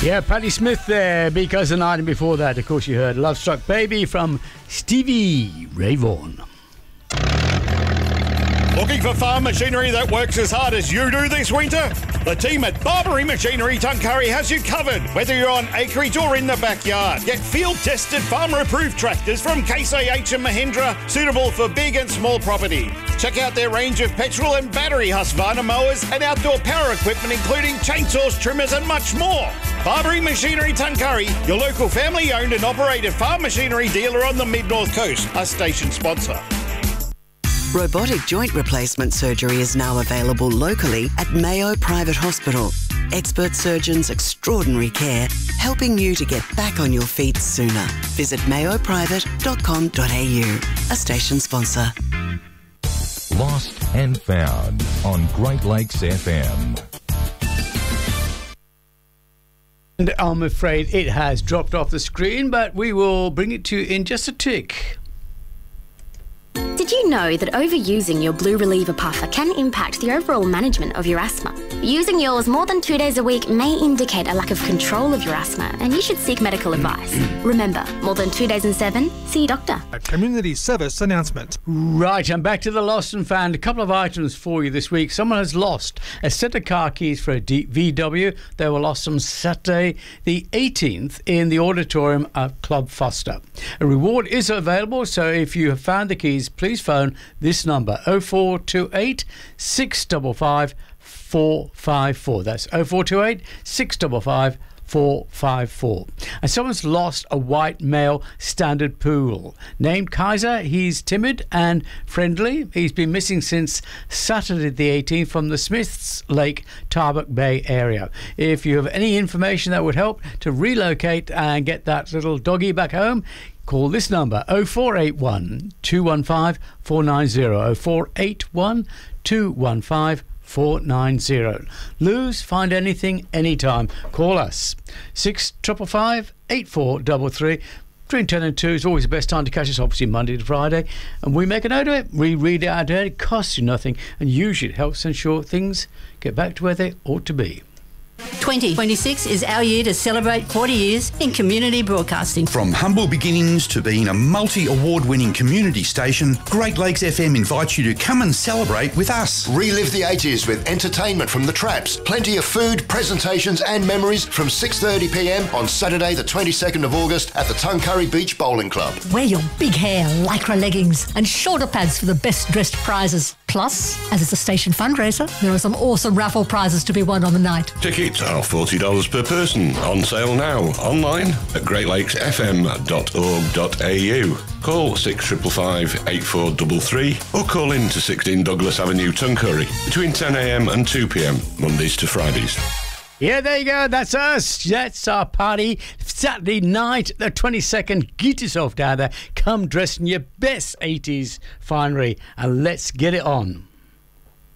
Yeah, Patti Smith there, because the night, and before that, of course, you heard Love Struck Baby from Stevie Ray Vaughan. Looking for farm machinery that works as hard as you do this winter? The team at Barbary Machinery Tuncurry has you covered, whether you're on acreage or in the backyard. Get field-tested, farmer-approved tractors from Case IH and Mahindra, suitable for big and small property. Check out their range of petrol and battery Husqvarna mowers and outdoor power equipment, including chainsaws, trimmers and much more. Barbary Machinery Tuncurry, your local family-owned and operated farm machinery dealer on the Mid-North Coast, a station sponsor. Robotic joint replacement surgery is now available locally at Mayo Private Hospital. Expert surgeons, extraordinary care, helping you to get back on your feet sooner. Visit mayoprivate.com.au, a station sponsor. Lost and Found on Great Lakes FM. And I'm afraid it has dropped off the screen, but we will bring it to you in just a tick. Did you know that overusing your Blue Reliever puffer can impact the overall management of your asthma? Using yours more than 2 days a week may indicate a lack of control of your asthma, and you should seek medical advice. Remember, more than 2 days in 7, see your doctor. A community service announcement. Right, I'm back to the Lost and Found. A couple of items for you this week. Someone has lost a set of car keys for a VW. They were lost on Saturday the 18th in the auditorium at Club Foster. A reward is available, so if you have found the keys, please phone this number 0428 655 454. That's 0428 655 454. And someone's lost a white male standard poodle named Kaiser. He's timid and friendly. He's been missing since Saturday the 18th from the Smiths Lake Tarbuck Bay area. If you have any information that would help to relocate and get that little doggy back home, call this number 0481 215 490. 0481 215 490. Lose, find anything, anytime. Call us. 6555 8433. Between 10 and 2 is always the best time to catch us, obviously Monday to Friday. And we make a note of it. We read it out. It costs you nothing. And usually it helps ensure things get back to where they ought to be. 2026 is our year to celebrate 40 years in community broadcasting. From humble beginnings to being a multi-award-winning community station, Great Lakes FM invites you to come and celebrate with us. Relive the 80s with entertainment from the Traps. Plenty of food, presentations and memories from 6:30pm on Saturday the 22nd of August at the Tuncurry Beach Bowling Club. Wear your big hair, lycra leggings and shoulder pads for the best dressed prizes. Plus, as it's a station fundraiser, there are some awesome raffle prizes to be won on the night. Tickets are $40 per person. On sale now. Online at greatlakesfm.org.au. Call 6555 8433 or call in to 16 Douglas Avenue, Tuncurry between 10am and 2pm, Mondays to Fridays. Yeah, there you go. That's us. That's our party. Saturday night, the 22nd. Get yourself down there. Come dressed in your best 80s finery and let's get it on.